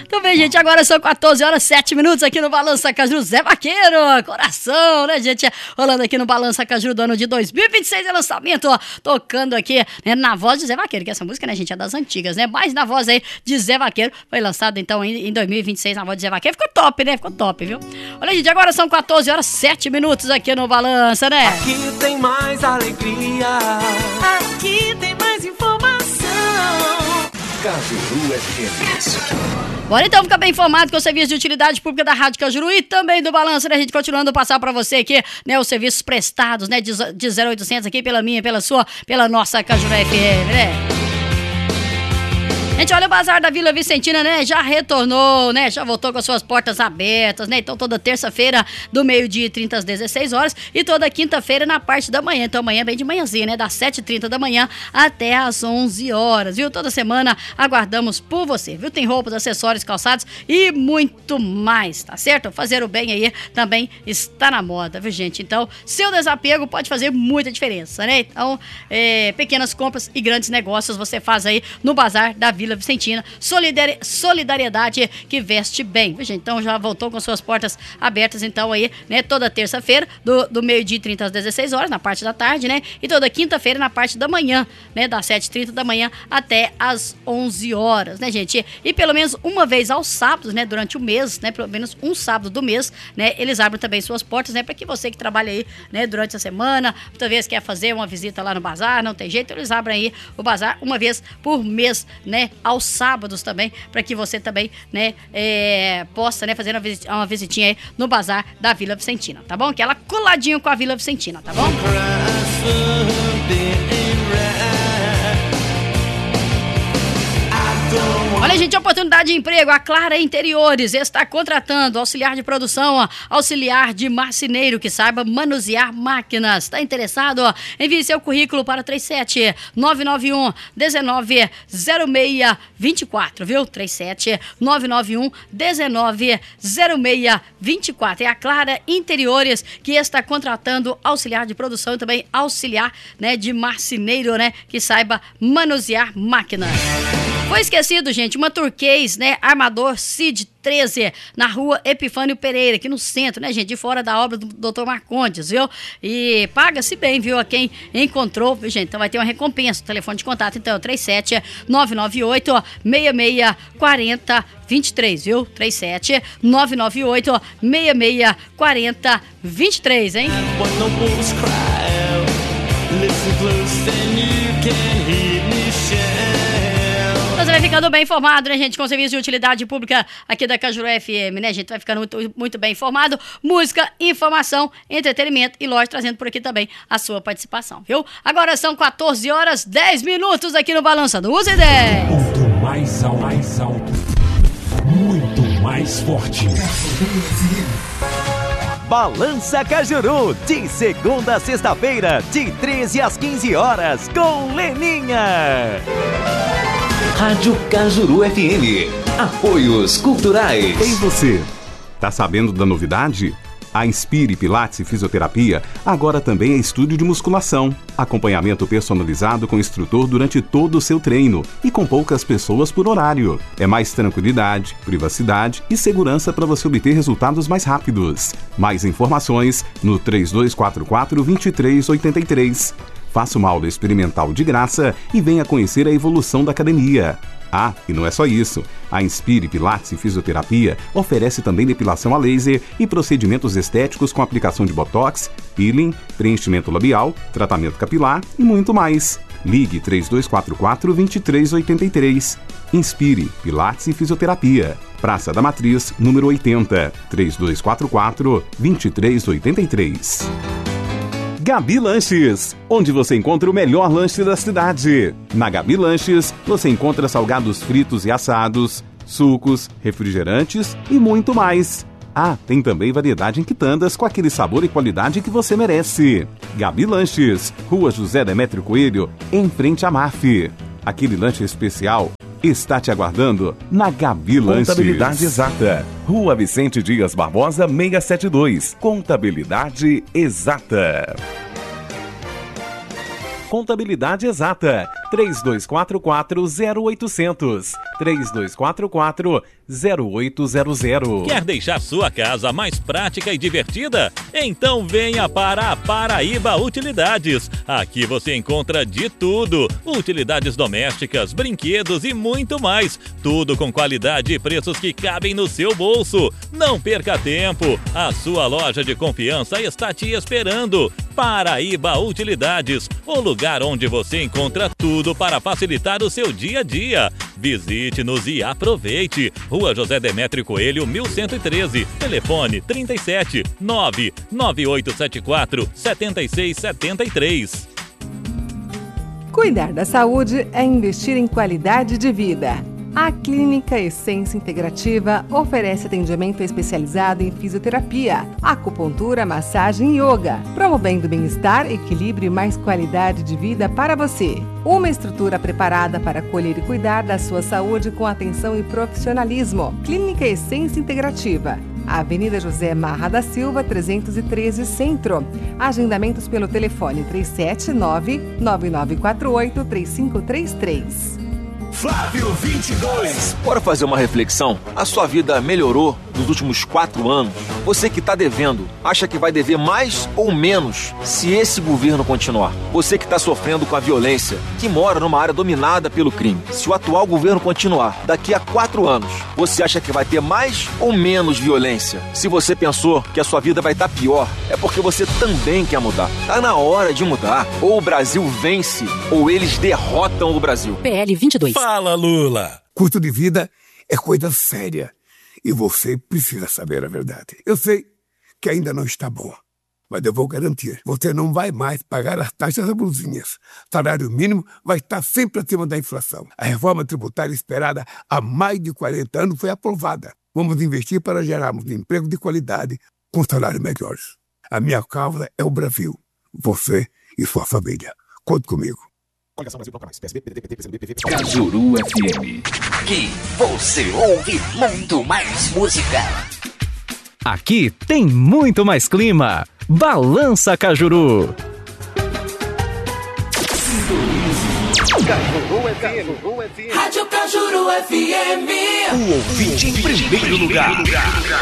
Também, gente, agora são 14 horas 7 minutos aqui no Balança Cajuru. Zé Vaqueiro, coração, né, gente? Rolando aqui no Balança Cajuru do ano de 2026, é lançamento, ó, tocando aqui, né, na voz de Zé Vaqueiro, que essa música, né, gente, é das antigas, né? Mas na voz aí de Zé Vaqueiro, foi lançado então em 2026 na voz de Zé Vaqueiro. Ficou top, né? Ficou top, viu? Olha, gente, agora são 14 horas 7 minutos aqui no Balança, né? Aqui tem mais alegria, aqui tem mais informação. Cajuru FM. Bora então ficar bem informado com o serviço de utilidade pública da Rádio Cajuru e também do Balanço, né, a gente continuando a passar pra você aqui, né, os serviços prestados, né, de 0800 aqui pela minha, pela sua, pela nossa Cajuru FM, né? Gente, olha, o Bazar da Vila Vicentina, né, já retornou, né, já voltou com as suas portas abertas, né, então toda terça-feira do meio-dia e 30 às 16 horas e toda quinta-feira na parte da manhã, então amanhã bem de manhãzinha, né, das 7h30 da manhã até às 11 horas, viu? Toda semana aguardamos por você, viu? Tem roupas, acessórios, calçados e muito mais, tá certo? Fazer o bem aí também está na moda, viu, gente? Então, seu desapego pode fazer muita diferença, né? Então, pequenas compras e grandes negócios você faz aí no Bazar da Vila Vicentina, solidariedade que veste bem, viu, gente? Então já voltou com suas portas abertas, então aí, né, toda terça-feira do meio-dia e 30 às 16 horas, na parte da tarde, né, e toda quinta-feira na parte da manhã, né, das 7h30 da manhã até às 11 horas, né, gente? E pelo menos uma vez aos sábados, né, durante o mês, né, pelo menos um sábado do mês, né, eles abrem também suas portas, né, para que você que trabalha aí, né, durante a semana, muitas vezes quer fazer uma visita lá no bazar, não tem jeito, eles abrem aí o bazar uma vez por mês, né, aos sábados também, para que você também, né, possa, né, fazer uma visitinha aí no Bazar da Vila Vicentina, tá bom? Que ela coladinho com a Vila Vicentina, tá bom? Olha, gente, oportunidade de emprego. A Clara Interiores está contratando auxiliar de produção, auxiliar de marceneiro que saiba manusear máquinas. Está interessado? Envie seu currículo para 37-991-190624, viu? 37-991-190624. É a Clara Interiores que está contratando auxiliar de produção e também auxiliar, né, de marceneiro, né, que saiba manusear máquinas. Foi esquecido, gente, uma turquês, né, armador Cid 13, na rua Epifânio Pereira, aqui no centro, né, gente, de fora da obra do Dr. Marcondes, viu? E paga-se bem, viu, a quem encontrou, viu, gente? Então vai ter uma recompensa, o telefone de contato, então é o 37-998-6640-23, viu? 37-998-6640-23, hein? Você vai ficando bem informado, né, gente, com o serviço de utilidade pública aqui da Cajuru FM, né, gente? Vai ficando muito, muito bem informado. Música, informação, entretenimento e, lógico, trazendo por aqui também a sua participação, viu? Agora são 14 horas 10 minutos aqui no Balança do Usa e 10. Muito mais alto, muito mais forte. Balança Cajuru, de segunda a sexta-feira, de 13 às 15 horas, com Leninha. Rádio Cajuru FM. Apoios culturais. Ei você, tá sabendo da novidade? A Inspire Pilates e Fisioterapia agora também é estúdio de musculação. Acompanhamento personalizado com instrutor durante todo o seu treino e com poucas pessoas por horário. É mais tranquilidade, privacidade e segurança para você obter resultados mais rápidos. Mais informações no 3244-2383. Faça uma aula experimental de graça e venha conhecer a evolução da academia. Ah, e não é só isso. A Inspire Pilates e Fisioterapia oferece também depilação a laser e procedimentos estéticos com aplicação de botox, peeling, preenchimento labial, tratamento capilar e muito mais. Ligue 3244-2383. Inspire Pilates e Fisioterapia. Praça da Matriz, número 80, 3244-2383. Gabi Lanches, onde você encontra o melhor lanche da cidade. Na Gabi Lanches, você encontra salgados fritos e assados, sucos, refrigerantes e muito mais. Ah, tem também variedade em quitandas com aquele sabor e qualidade que você merece. Gabi Lanches, Rua José Demétrio Coelho, em frente à MAF. Aquele lanche especial está te aguardando na Gabi Lanches. Contabilidade Exata. Rua Vicente Dias Barbosa, 672. Contabilidade Exata. Contabilidade Exata. 3244-0800. 3244-0800. Quer deixar sua casa mais prática e divertida? Então venha para a Paraíba Utilidades. Aqui você encontra de tudo: utilidades domésticas, brinquedos e muito mais. Tudo com qualidade e preços que cabem no seu bolso. Não perca tempo. A sua loja de confiança está te esperando. Paraíba Utilidades, o lugar onde você encontra tudo para facilitar o seu dia a dia. Visite-nos e aproveite. Rua José Demétrio Coelho, 1113. Telefone 37 99874 7673. Cuidar da saúde é investir em qualidade de vida. A Clínica Essência Integrativa oferece atendimento especializado em fisioterapia, acupuntura, massagem e yoga, promovendo bem-estar, equilíbrio e mais qualidade de vida para você. Uma estrutura preparada para acolher e cuidar da sua saúde com atenção e profissionalismo. Clínica Essência Integrativa. Avenida José Marra da Silva, 313 Centro. Agendamentos pelo telefone 379-9948-3533. Flávio 22. Bora fazer uma reflexão? A sua vida melhorou nos últimos 4 anos? Você que está devendo, acha que vai dever mais ou menos se esse governo continuar? Você que está sofrendo com a violência, que mora numa área dominada pelo crime, se o atual governo continuar, daqui a 4 anos, você acha que vai ter mais ou menos violência? Se você pensou que a sua vida vai estar pior, é porque você também quer mudar. Tá na hora de mudar. Ou o Brasil vence, ou eles derrotam o Brasil. PL 22. Fala, Lula! Custo de vida é coisa séria e você precisa saber a verdade. Eu sei que ainda não está bom, mas eu vou garantir. Você não vai mais pagar as taxas abusinhas. Salário mínimo vai estar sempre acima da inflação. A reforma tributária esperada há mais de 40 anos foi aprovada. Vamos investir para gerarmos emprego de qualidade com salários melhores. A minha causa é o Brasil. Você e sua família. Conte comigo. Cajuru FM. Aqui você ouve muito mais música. Aqui tem muito mais clima. Balança Cajuru. Rádio Cajuru FM. O ouvinte em primeiro lugar.